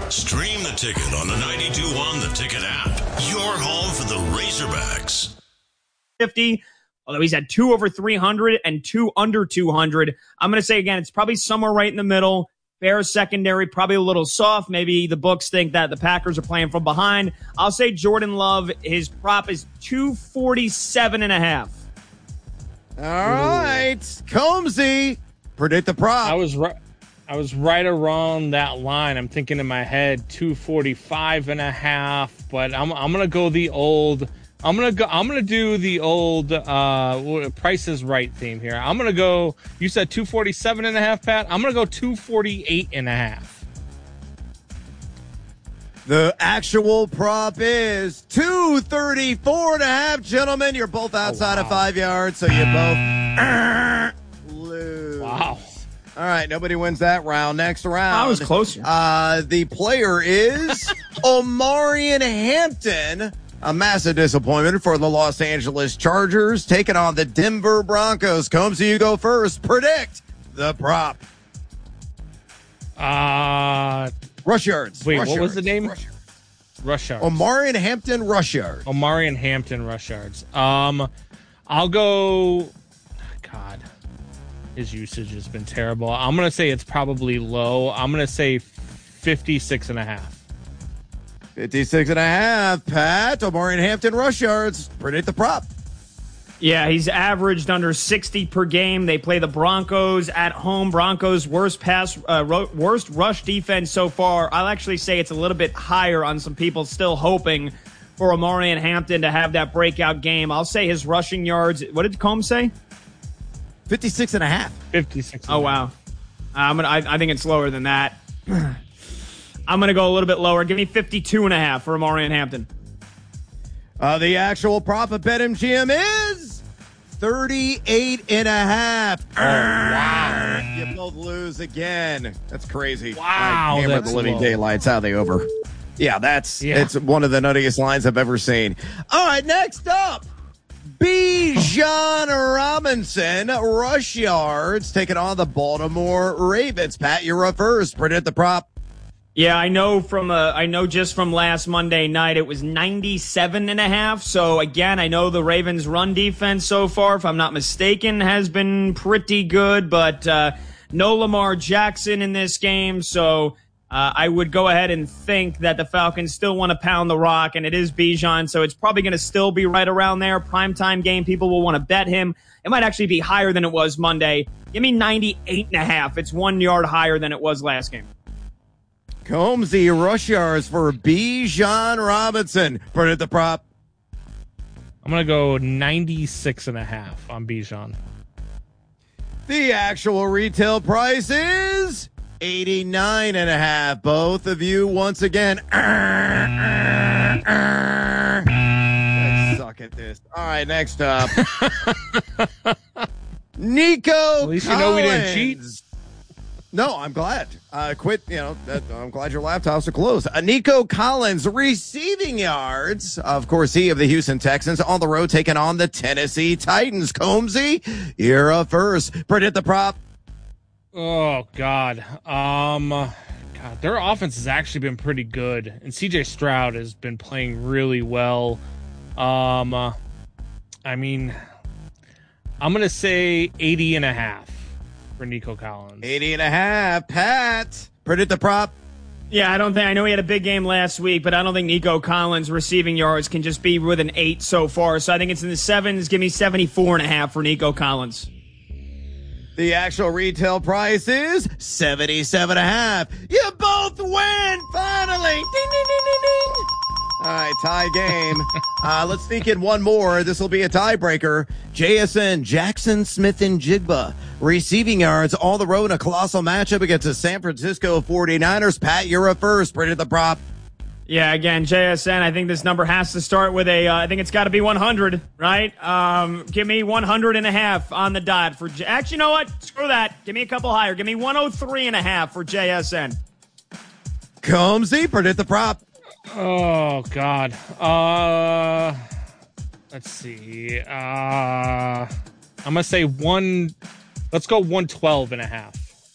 Stream the ticket on the 92.1 The Ticket app. Your home for the Razorbacks. 50, although he's had 2 over 300 and 2 under 200. I'm going to say again, it's probably somewhere right in the middle. Bears secondary, probably a little soft. Maybe the books think that the Packers are playing from behind. I'll say Jordan Love, his prop is 247.5. All right. Combsy, predict the prop. I was right around that line. I'm thinking in my head 245.5, but I'm gonna go the old. I'm gonna do the old Price is Right theme here. I'm gonna go. You said 247.5, Pat. I'm gonna go 248.5. The actual prop is 234.5, gentlemen. You're both outside of 5 yards, so you both lose. Wow. All right, nobody wins that round. Next round. I was closer. The player is Omarion Hampton. A massive disappointment for the Los Angeles Chargers, taking on the Denver Broncos. Combs, you go first. Predict the prop. Rush yards. Wait, Rush what yards. was the name? Rush yards. Omarion Hampton rush yards. Omarion Hampton rush yards. I'll go. God, his usage has been terrible. I'm gonna say it's probably low. I'm gonna say 56.5. 56.5. Pat, Omarion Hampton rush yards. Predict the prop. Yeah, he's averaged under 60 per game. They play the Broncos at home. Broncos worst rush defense so far. I'll actually say it's a little bit higher on some people still hoping for Omarion Hampton to have that breakout game. I'll say his rushing yards. What did Combs say? 56.5. 56. Oh wow, I think it's lower than that. I'm gonna go a little bit lower. Give me 52.5 for Omarion Hampton. The actual prop of BetMGM is 38.5. Oh, wow. You both lose again. That's crazy. Wow. I hammered the living daylights out of the over. Yeah, it's one of the nuttiest lines I've ever seen. All right, next up, Bijan Robinson, rush yards, taking on the Baltimore Ravens. Pat, you're up first. Predict the prop. Yeah, I know just from last Monday night, it was 97.5. So again, I know the Ravens run defense so far, if I'm not mistaken, has been pretty good, but, no Lamar Jackson in this game. So, I would go ahead and think that the Falcons still want to pound the rock, and it is Bijan. So it's probably going to still be right around there. Primetime game. People will want to bet him. It might actually be higher than it was Monday. Give me 98.5. It's 1 yard higher than it was last game. Combsy, rush yards for Bijan Robinson. Predict the prop. I'm going to go 96.5 on Bijan. The actual retail price is 89.5. Both of you, once again, let's suck at this. All right, next up, Nico At least you know we didn't cheat. No, I'm glad. I'm glad your laptops are closed. Nico Collins, receiving yards. Of course, he of the Houston Texans on the road taking on the Tennessee Titans. Combsy, you're up first. Predict the prop. Oh, God. Their offense has actually been pretty good, and CJ Stroud has been playing really well. I'm going to say 80.5. For Nico Collins. 80.5. Pat, predict the prop. Yeah, I know he had a big game last week, but I don't think Nico Collins' receiving yards can just be with an 8 so far. So I think it's in the 7s. Give me 74.5 for Nico Collins. The actual retail price is 77.5. You both win, finally. Ding, ding, ding, ding, ding. All right, tie game. Let's sneak in one more. This will be a tiebreaker. JSN, Jackson Smith-Njigba, receiving yards all the road in a colossal matchup against the San Francisco 49ers. Pat, you're up first. Predict the prop. Yeah, again, JSN, I think this number has to start with I think it's got to be 100, right? Give me 100.5 on the dot for actually, you know what? Screw that. Give me a couple higher. Give me 103.5 for JSN. Combsy, predict the prop. Oh, God. Let's see. I'm going to say let's go 112.5.